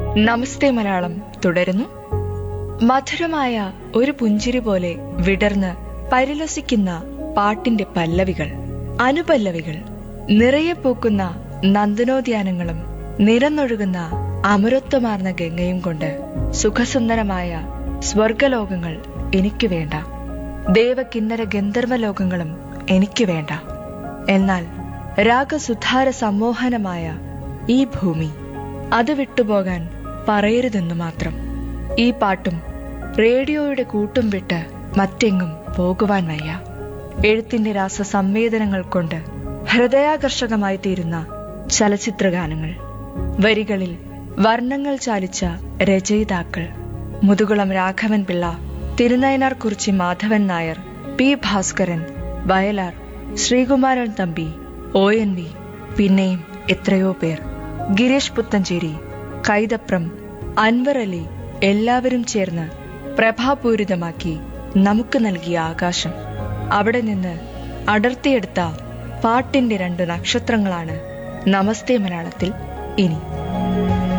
നമസ്തേ മലയാളം തുടരുന്നു. മധുരമായ ഒരു പുഞ്ചിരി പോലെ വിടർന്ന് പരിലസിക്കുന്ന പാട്ടിന്റെ പല്ലവികൾ, അനുപല്ലവികൾ, നിറയെ പൂക്കുന്ന നന്ദനോദ്യാനങ്ങളും നിരന്നൊഴുകുന്ന അമരത്വമാർന്ന ഗംഗയും കൊണ്ട് സുഖസുന്ദരമായ സ്വർഗലോകങ്ങൾ എനിക്ക് വേണ്ട. ദേവകിന്നര ഗന്ധർവലോകങ്ങളും എനിക്ക് വേണ്ട. എന്നാൽ രാഗസുധാര സമ്മോഹനമായ ഈ ഭൂമി, അത് വിട്ടുപോകാൻ പറയരുതെന്നു മാത്രം. ഈ പാട്ടും റേഡിയോയുടെ കൂട്ടും വിട്ട് മറ്റെങ്ങും പോകുവാൻ വയ്യ. എഴുത്തിന്റെ രാസസംവേദനങ്ങൾ കൊണ്ട് ഹൃദയാകർഷകമായി തീരുന്ന ചലച്ചിത്രഗാനങ്ങൾ, വരികളിൽ വർണ്ണങ്ങൾ ചാലിച്ച രചയിതാക്കൾ, മുതുകുളം രാഘവൻ പിള്ള, തിരുനയനാർ കുറിച്ചി മാധവൻ നായർ, പി ഭാസ്കരൻ, വയലാർ, ശ്രീകുമാരൻ തമ്പി, ONV, പിന്നെയും എത്രയോ പേർ, ഗിരീഷ് പുത്തഞ്ചേരി, കൈതപ്രം, അൻവർ അലി, എല്ലാവരും ചേർന്ന് പ്രഭാപൂരിതമാക്കി നമുക്ക് നൽകിയ ആകാശം. അവിടെ നിന്ന് അടർത്തിയെടുത്ത പാട്ടിന്റെ 2 നക്ഷത്രങ്ങളാണ് നമസ്തേ മലയാളത്തിൽ ഇനി.